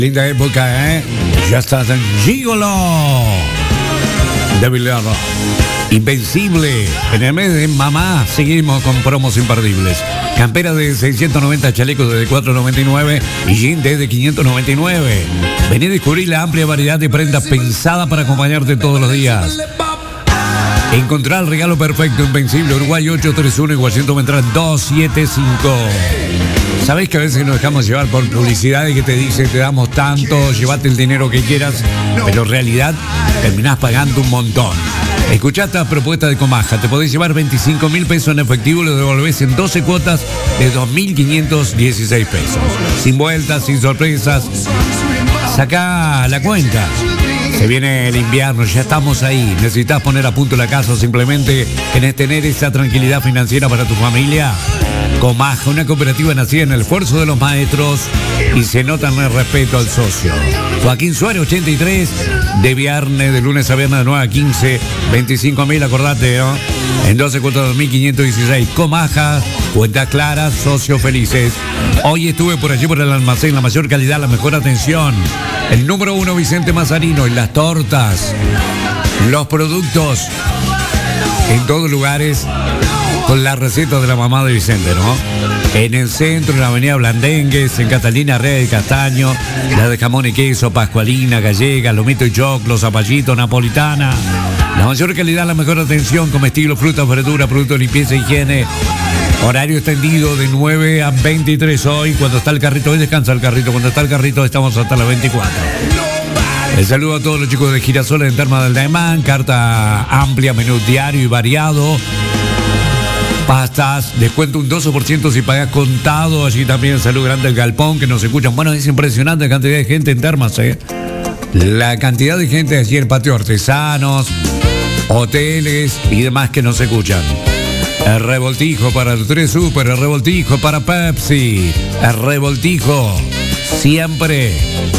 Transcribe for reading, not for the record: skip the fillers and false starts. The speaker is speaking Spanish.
Linda época, ¿eh? Ya estás en Gigolo. Debilado. Invencible. En el mes de mamá seguimos con promos imperdibles. Campera de 690, chalecos desde 499 y jean desde 599. Vení a descubrir la amplia variedad de prendas pensadas para acompañarte todos los días. Encontrar el regalo perfecto, Invencible, Uruguay 831 y Washington Ventral 275. Sabés que a veces nos dejamos llevar por publicidad y que te dice te damos tanto, llévate el dinero que quieras, pero en realidad terminás pagando un montón. Escuchá esta propuesta de Comaja, te podés llevar 25.000 pesos en efectivo y lo devolvés en 12 cuotas de 2.516 pesos. Sin vueltas, sin sorpresas. Sacá la cuenta. Se viene el invierno, ya estamos ahí. ¿Necesitas poner a punto la casa o simplemente querés tener esa tranquilidad financiera para tu familia? Comaja, una cooperativa nacida en el esfuerzo de los maestros y se nota en el respeto al socio. Joaquín Suárez 83, de viernes, de lunes a viernes de 9 a 15, 25.000, acordate, ¿no? En 12 cuotas 2.516. Comaja, cuentas claras, socios felices. Hoy estuve por allí por el almacén, la mayor calidad, la mejor atención. El número 1, Vicente Mazarino, y las tortas, los productos en todos lugares con la receta de la mamá de Vicente, ¿no? En el centro, en la avenida Blandengues, en Catalina Rea de Castaño, la de jamón y queso, pascualina, gallega, lomito y choclo, zapallito, napolitana. La mayor calidad, la mejor atención, comestibles, frutas, verduras, productos de limpieza e higiene. Horario extendido de 9 a 23 hoy. Cuando está el carrito, hoy descansa el carrito. Cuando está el carrito, estamos hasta las 24. El saludo a todos los chicos de Girasol en Termas del Daimán. Carta amplia, menú diario y variado. Pastas, descuento un 12% si pagas contado. Allí también salud grande el galpón que nos escuchan. Bueno, es impresionante la cantidad de gente en Termas, ¿eh? La cantidad de gente allí en el patio, artesanos, hoteles y demás que nos escuchan. El revoltijo para el 3 Super, el revoltijo para Pepsi, el revoltijo siempre